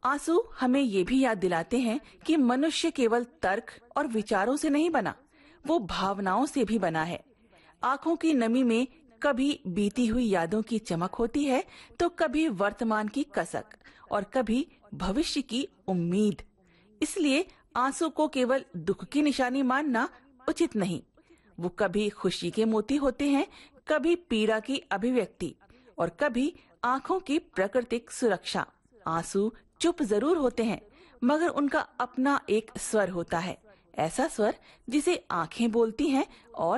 आंसू हमें ये भी याद दिलाते हैं कि मनुष्य केवल तर्क और विचारों से नहीं बना, वो भावनाओं से भी बना है। आंखों की नमी में कभी बीती हुई यादों की चमक होती है, तो कभी वर्तमान की कसक और कभी भविष्य की उम्मीद। इसलिए आंसू को केवल दुख की निशानी मानना उचित नहीं। वो कभी खुशी के मोती होते हैं, कभी पीड़ा की अभिव्यक्ति और कभी आंखों की प्राकृतिक सुरक्षा। आंसू चुप जरूर होते हैं, मगर उनका अपना एक स्वर होता है, ऐसा स्वर जिसे आंखें बोलती हैं और